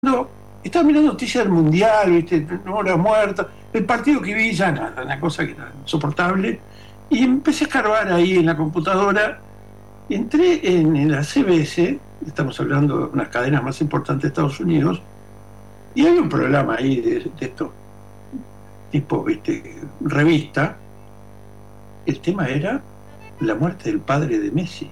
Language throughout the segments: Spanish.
estaba mirando noticias del Mundial, ¿viste? No, la muerta, el partido que vi ya nada, una cosa que era insoportable. Y empecé a escarbar ahí en la computadora. Entré en la CBS, estamos hablando de una cadena más importante de Estados Unidos, y hay un programa ahí de estos tipo, ¿viste? Revista. El tema era la muerte del padre de Messi.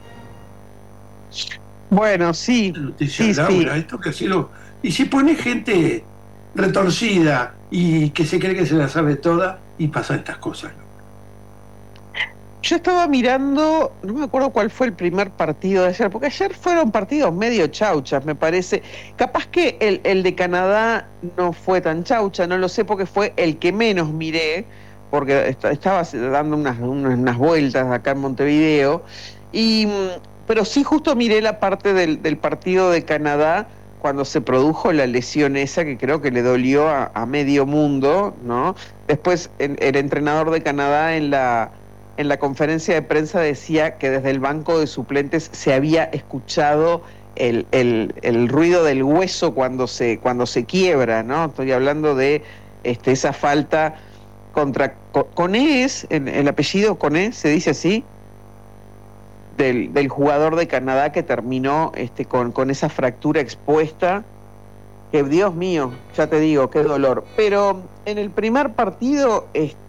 Bueno, sí, La noticia, sí, sí. Laura, esto que ha sido. Y si pone gente retorcida y que se cree que se la sabe toda, y pasan estas cosas, ¿no? Yo estaba mirando, no me acuerdo cuál fue el primer partido de ayer, porque ayer fueron partidos medio chauchas, me parece. Capaz que el de Canadá no fue tan chaucha, no lo sé porque fue el que menos miré, porque estaba dando unas vueltas acá en Montevideo, y, pero sí justo miré la parte del partido de Canadá cuando se produjo la lesión esa que creo que le dolió a medio mundo, ¿no? Después el entrenador de Canadá en la conferencia de prensa decía que desde el banco de suplentes se había escuchado el ruido del hueso cuando se quiebra, ¿no? Estoy hablando de esa falta contra Coné, es el apellido Coné, se dice así, del jugador de Canadá que terminó con esa fractura expuesta, que Dios mío, ya te digo, qué dolor. Pero en el primer partido,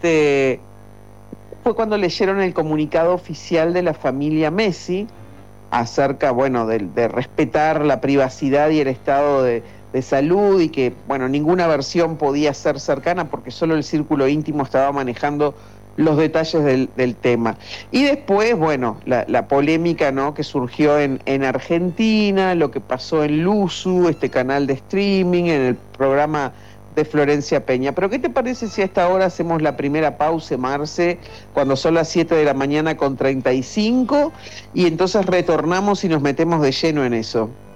fue cuando leyeron el comunicado oficial de la familia Messi acerca, bueno, de respetar la privacidad y el estado de salud, y que, bueno, ninguna versión podía ser cercana porque solo el círculo íntimo estaba manejando los detalles del tema. Y después, bueno, la polémica, ¿no?, que surgió en Argentina, lo que pasó en Luzu, este canal de streaming, en el programa de Florencia Peña. Pero ¿qué te parece si a esta hora hacemos la primera pausa, Marce, cuando son las 7 de la mañana con 35, y entonces retornamos y nos metemos de lleno en eso?